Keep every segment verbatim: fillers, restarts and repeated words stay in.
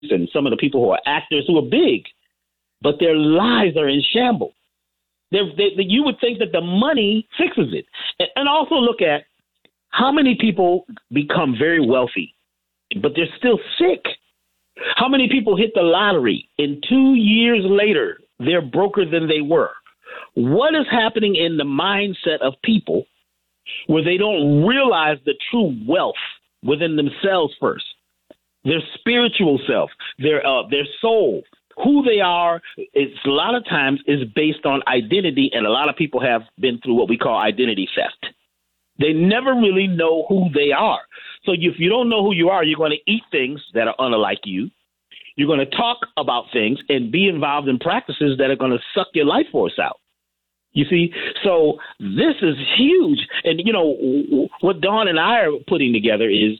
and some of the people who are actors who are big, but their lives are in shambles. They, they, you would think that the money fixes it. And, and also look at how many people become very wealthy, but they're still sick. How many people hit the lottery and two years later, they're broker than they were? What is happening in the mindset of people where they don't realize the true wealth within themselves first? Their spiritual self, their uh, their soul, who they are. It's a lot of times is based on identity, and a lot of people have been through what we call identity theft. They never really know who they are. So if you don't know who you are, you're going to eat things that are unlike you. You're going to talk about things and be involved in practices that are going to suck your life force out. You see, so this is huge. And, you know, what Dawn and I are putting together is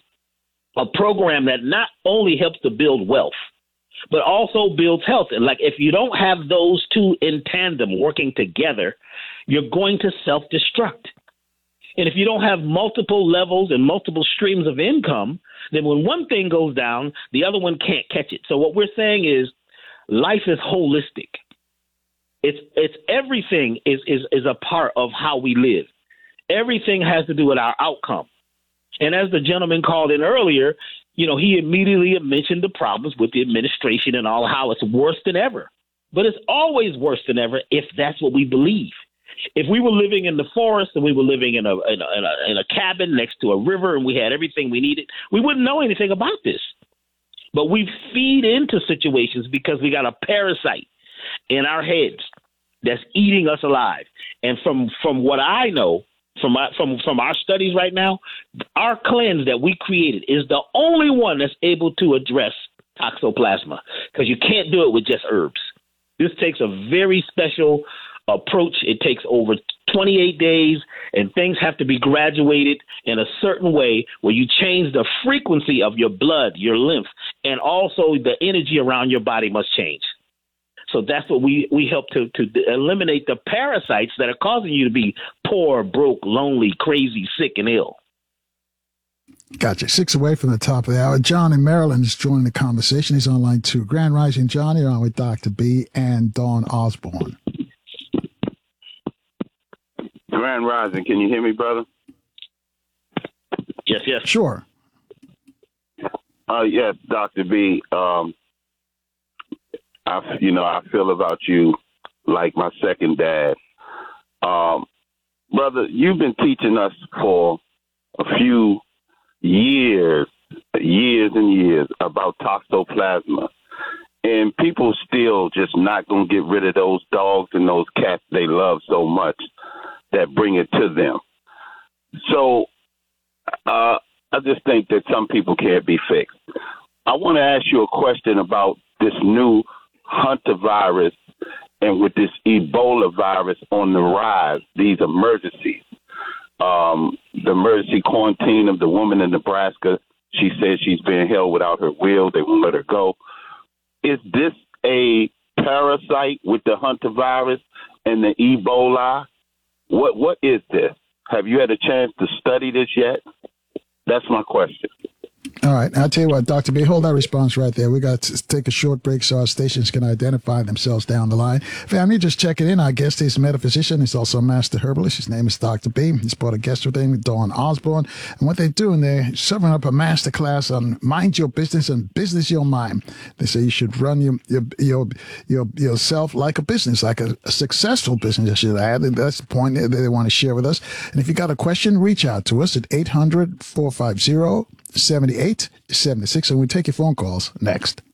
a program that not only helps to build wealth, but also builds health. And like, if you don't have those two in tandem working together, you're going to self-destruct. And if you don't have multiple levels and multiple streams of income, then when one thing goes down, the other one can't catch it. So what we're saying is life is holistic. It's it's everything is, is, is a part of how we live. Everything has to do with our outcome. And as the gentleman called in earlier, you know, he immediately mentioned the problems with the administration and all, how it's worse than ever. But it's always worse than ever if that's what we believe. If we were living in the forest and we were living in a, in a in a in a cabin next to a river and we had everything we needed, we wouldn't know anything about this. But we feed into situations because we got a parasite in our heads that's eating us alive. And from from what I know, from my, from from our studies right now, our cleanse that we created is the only one that's able to address toxoplasma, because you can't do it with just herbs. This takes a very special approach. It takes over twenty-eight days, and things have to be graduated in a certain way where you change the frequency of your blood, your lymph, and also the energy around your body must change. So that's what we, we help to, to eliminate the parasites that are causing you to be poor, broke, lonely, crazy, sick, and ill. Gotcha. Six away from the top of the hour. John in Maryland is joining the conversation. He's on line two. Grand Rising, John. You're on with Doctor B and Dawn Osborne. Grand Rising. Can you hear me, brother? Yes, yes. Sure. Uh, yes, Doctor B. Um, I, you know, I feel about you like my second dad. Um, brother, you've been teaching us for a few years, years and years about toxoplasma. And people still just not going to get rid of those dogs and those cats they love so much that bring it to them. So uh, I just think that some people can't be fixed. I want to ask you a question about this new Hunter virus and with this Ebola virus on the rise, these emergencies. Um, the emergency quarantine of the woman in Nebraska, she says she's being held without her will. They won't let her go. Is this a parasite with the Hunter virus and the Ebola? What What is this? Have you had a chance to study this yet? That's my question. All right. I'll tell you what, Doctor B, hold that response right there. We got to take a short break so our stations can identify themselves down the line. Family, just checking in. Our guest is a metaphysician. He's also a master herbalist. His name is Doctor B. He's brought a guest with him, Dawn Osborne. And what they're doing, they're serving up a master class on mind your business and business your mind. They say you should run your your your, your yourself like a business, like a, a successful business, I should add. And that's the point that they want to share with us. And if you got a question, reach out to us at eight hundred, four five zero, seven eight seven six, and we take your phone calls next.